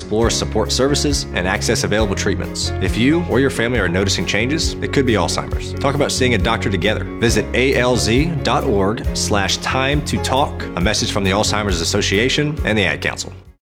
explore support services and access available treatments. If you or your family are noticing changes, it could be Alzheimer's. Talk about seeing a doctor together. Visit alz.org/time to talk. A message from the Alzheimer's Association and the Ad Council.